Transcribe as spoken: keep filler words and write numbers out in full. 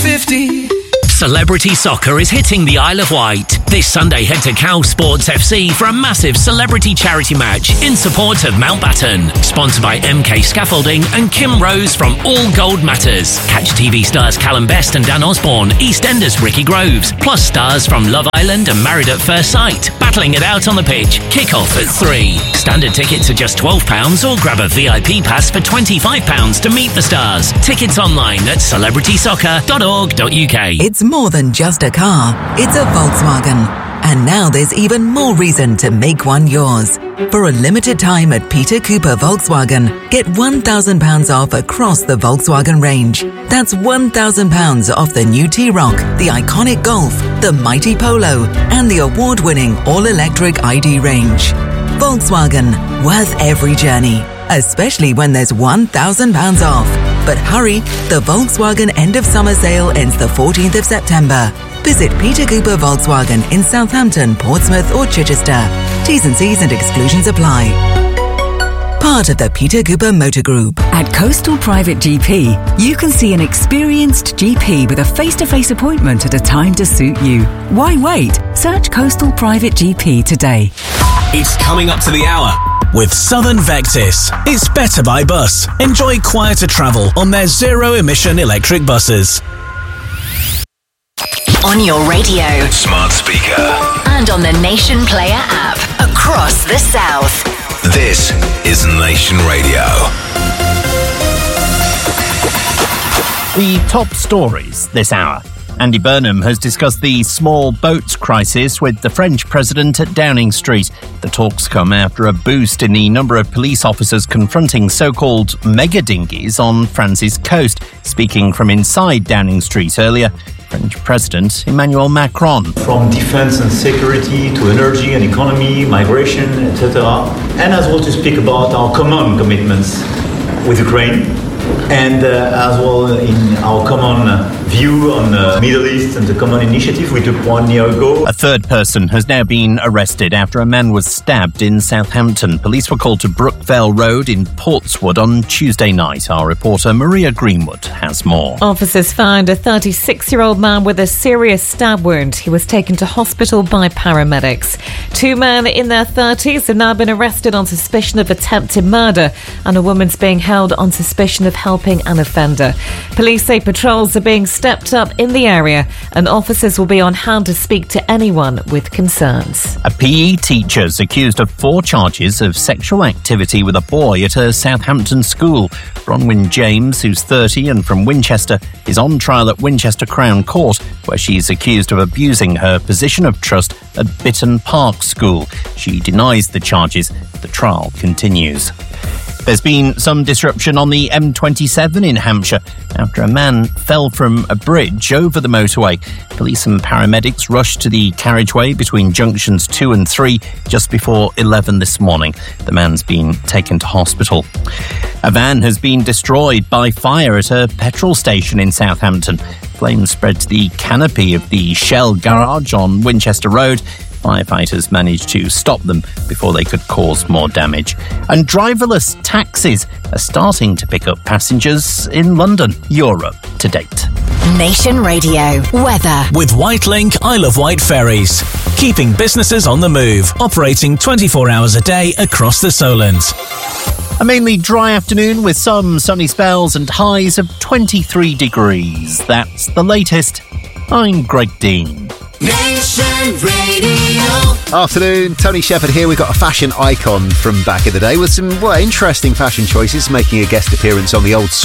fifty. Celebrity soccer is hitting the Isle of Wight. This Sunday, head to Cow Sports F C for a massive celebrity charity match in support of Mountbatten. Sponsored by M K Scaffolding and Kim Rose from All Gold Matters. Catch T V stars Callum Best and Dan Osborne, EastEnders Ricky Groves, plus stars from Love Island and Married at First Sight, battling it out on the pitch. Kick-off at three. Standard tickets are just twelve pounds or grab a V I P pass for twenty-five pounds to meet the stars. Tickets online at celebrity soccer dot org dot U K. It's more than just a car, it's a Volkswagen. And now there's even more reason to make one yours. For a limited time at Peter Cooper Volkswagen, get one thousand pounds off across the Volkswagen range. That's one thousand pounds off the new T-Roc, the iconic Golf, the mighty Polo, and the award-winning all-electric I D range. Volkswagen, worth every journey, especially when there's one thousand pounds off. But hurry, the Volkswagen end of summer sale ends the fourteenth of September. Visit Peter Cooper Volkswagen in Southampton, Portsmouth or Chichester. T's and C's and exclusions apply. Part of the Peter Cooper Motor Group. At Coastal Private G P, you can see an experienced G P with a face-to-face appointment at a time to suit you. Why wait? Search Coastal Private G P today. It's coming up to the hour. With Southern Vectis, it's better by bus. Enjoy quieter travel on their zero-emission electric buses. On your radio, smart speaker, and on the Nation Player app across the South. This is Nation Radio. The top stories this hour. Andy Burnham has discussed the small boats crisis with the French president at Downing Street. The talks come after a boost in the number of police officers confronting so-called mega dinghies on France's coast. Speaking from inside Downing Street earlier, French President Emmanuel Macron. From defense and security to energy and economy, migration, et cetera. And as well to speak about our common commitments with Ukraine. And uh, as well in our common view on the Middle East and the common initiative we took one year ago. A third person has now been arrested after a man was stabbed in Southampton. Police were called to Brookvale Road in Portswood on Tuesday night. Our reporter Maria Greenwood has more. Officers found a thirty-six-year-old man with a serious stab wound. He was taken to hospital by paramedics. Two men in their thirties have now been arrested on suspicion of attempted murder, and a woman's being held on suspicion of helping an offender. Police say patrols are being stepped up in the area and officers will be on hand to speak to anyone with concerns. A P E teacher is accused of four charges of sexual activity with a boy at a Southampton school. Bronwyn James, who's thirty and from Winchester, is on trial at Winchester Crown Court, where she's accused of abusing her position of trust at Bitton Park School. She denies the charges. The trial continues. There's been some disruption on the M twenty-seven in Hampshire after a man fell from a bridge over the motorway. Police and paramedics rushed to the carriageway between junctions two and three just before eleven this morning. The man's been taken to hospital. A van has been destroyed by fire at a petrol station in Southampton. Flames spread to the canopy of the Shell garage on Winchester Road. Firefighters managed to stop them before they could cause more damage. And driverless taxis are starting to pick up passengers in London, Europe to date. Nation Radio weather. With Whitelink Isle of Wight ferries. Keeping businesses on the move. Operating twenty-four hours a day across the Solent. A mainly dry afternoon with some sunny spells and highs of twenty-three degrees. That's the latest. I'm Greg Dean. Nation Radio. Afternoon, Tony Shepherd here. We've got a fashion icon from back in the day with some well, interesting fashion choices, making a guest appearance on the old